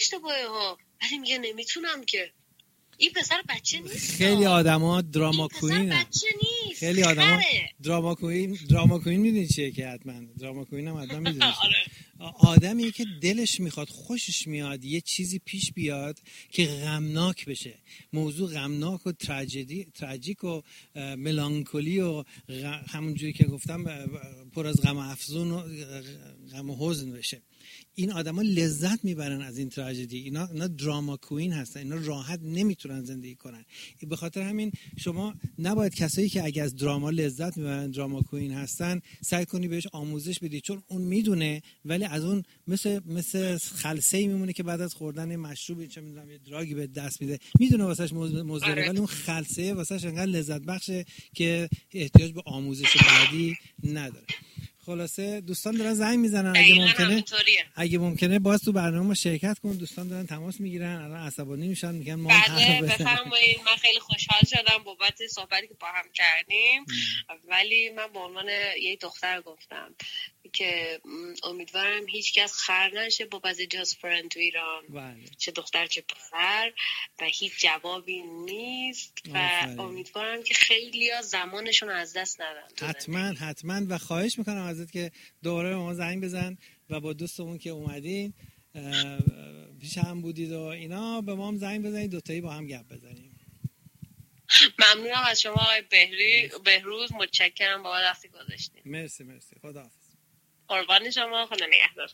اشتباهه ها، ولی میگه نمیتونم که. این پسر بچه نیست. خیلی آدما دراما کوین، بچه نیست. خیلی آدما دراما کوین میدونی چیه که حتما دراما کوین هم حتما میدونی آدمیه که دلش میخواد، خوشش میاد یه چیزی پیش بیاد که غمناک بشه، موضوع غمناک و تراژیک و ملانکولی و همونجوری که گفتم پر از غم افزون و غم و حزن بشه. این آدما لذت میبرن از این تراژدی. اینا دراما کوین هستن، اینا راحت نمیتونن زندگی کنن. به خاطر همین شما نباید کسایی که اگه از دراما لذت میبرن دراما کوین هستن سعی کنی بهش آموزش بدی، چون اون میدونه ولی از اون مثل خلسه‌ای میمونه که بعد از خوردن مشروب چه میدونم یه دراگی به دست میده، میدونه واسش مضره ولی اون خلسه واسش انقدر لذت بخشه که احتیاج به آموزش بعدی نداره. خلاصه دوستان دارن زنگ میزنن، اگه ممکنه باز تو برنامه ما شرکت کن. دوستان دارن تماس میگیرن، الان عصبانی میشن، میگن ما بفرمایید. من خیلی خوشحال شدم بابت صحبتی که با هم کردیم، ولی من به عنوان یه دختر گفتم که امیدوارم هیچ کس خر نشه بابت جاست فرند تو ایران. چه دختر چه پسر، و هیچ جوابی نیست و امیدوارم که خیلی‌ها زمانشون از دست ندن. حتما و خواهش میکنم ازت که دوباره به ما زنگ بزن و با دوستمون که اومدین پیش هم بودید و اینا به ما هم زنگ بزنید، دوتایی با هم گپ بزنیم. ممنونم از شما آقای بهروز، متشکرم بابت وقتی گذاشتین. مرسی خداحافظ. قربان شما، خدا نگهدار.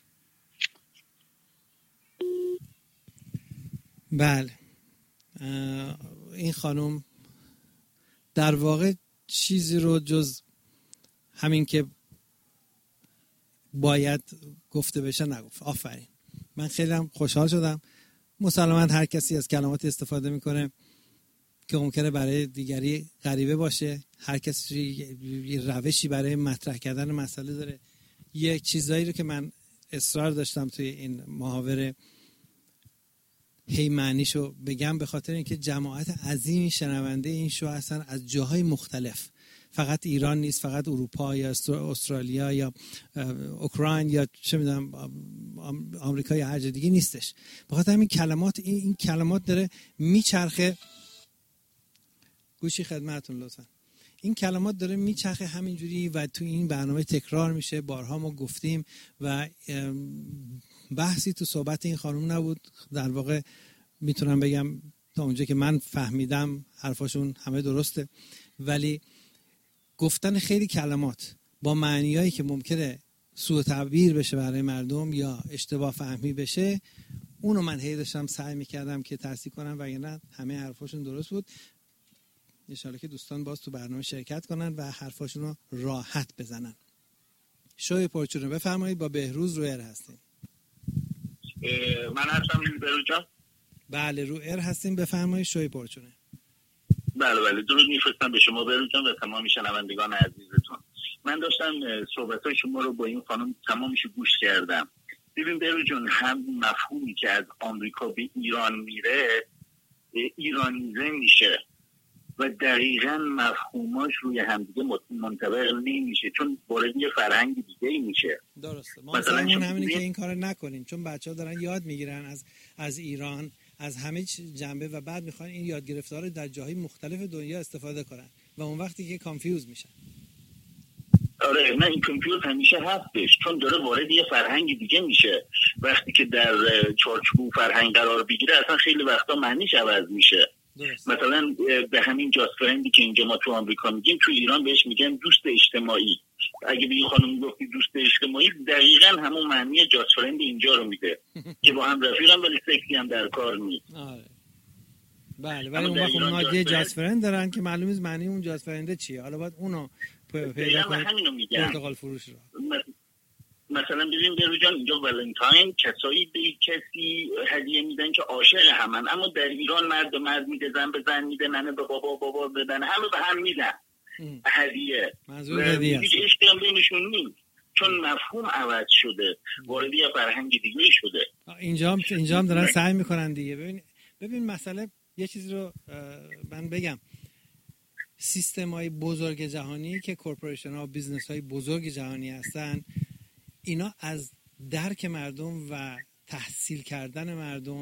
بله این خانم در واقع چیزی رو جز همین که باید گفته بشه نگفت. آفرین. من خیلی هم خوشحال شدم. مسلماً هر کسی از کلمات استفاده میکنه که ممکنه برای دیگری غریبه باشه، هر کسی یه روشی برای مطرح کردن مسئله داره. یک چیزایی رو که من اصرار داشتم توی این محاوره هی معنیشو بگم به خاطر اینکه جماعت عظیمی شنونده این شو هستن از جاهای مختلف، فقط ایران نیست، فقط اروپا یا استرالیا یا اوکراین یا چه میدونم آمریکا یا هر جای دیگه نیستش. به خاطر همین کلمات این کلمات داره میچرخه. گوشی خدمتتون لطفا. این کلمات داره میچرخه همینجوری و تو این برنامه تکرار میشه. بارها ما گفتیم و بحثی تو صحبت این خانم نبود. در واقع میتونم بگم تا اونجا که من فهمیدم حرفاشون همه درسته، ولی گفتن خیلی کلمات با معنیایی که ممکنه سوء تعبیر بشه برای مردم یا اشتباه فهمی بشه، اونو من هی داشتم سعی میکردم که تصحیح کنم وگرنه همه حرفاشون درست بود. ان شاءالله که دوستان باز تو برنامه شرکت کنن و حرفاشون رو راحت بزنن. شوی پرچونه بفرمایید، با بهروز رو ایر هستیم. من هستم بهروز جان. بله رو ایر هستیم، بفرمایید شوی پرچونه. بله درود میفرستم به شما بهروز جان و تمام شنوندگان عزیزتون. من داشتم صحبت‌های شما رو با این خانم تمامش گوش کردم. ببین بهروز جان، هم مفهومی که از آمریکا به ایران میره ایرانیزه میشه و دقیقاً مفهوماش روی همدیگه منطبق نمیشه، چون وارد یه فرهنگ دیگه میشه. درسته. ما مثلا همینه که این کارو نکنیم، چون بچه‌ها دارن یاد میگیرن از ایران، از همه جنبه و بعد میخوان این یاد گرفته رو در جاهای مختلف دنیا استفاده کنن و اون وقتی که کانفیوز میشن. آره نه، این کانفیوز همیشه هستش، چون داره وارد یه فرهنگ دیگه میشه. وقتی که در چارچوب فرهنگ قرار بگیره اصلا خیلی وقتا معنیش عوض میشه. مثلا به همین جاست فرندی که اینجا ما تو آمریکا میگیم، تو ایران بهش میگن دوست اجتماعی. اگه به این خانم گفتی دوست اجتماعی، دقیقاً همون معنی جاست فرند اینجا رو میده که با هم رفیقن ولی سکسی هم در کار نیست. آره بله، ولی اون وقت اونا یه جاست فرند دارن که معلوم نیست معنی اون جاست فرنده چیه. حالا باید اونو پیدا کنید. پرتقال فروش رو مثلا ببین بهروز جان، اینجا ولنتاین کسایی به کسی هدیه میدن که عاشق همن، اما در ایران مرد به مرد میده، زن به زن میده، ننه به بابا بدن، همه به هم میدن هدیه. منظور هدیه است. هیچ عشقی هم بینشون نیست، چون مفهوم عوض شده، وارد یه فرهنگ دیگه شده. اینجا هم دارن سعی میکنن دیگه. ببین مسئله یه چیزی رو من بگم. سیستم‌های بزرگ جهانی که کورپوریشن ها و بیزنس های بزرگ جهانی هستن، اینا از درک مردم و تحصیل کردن مردم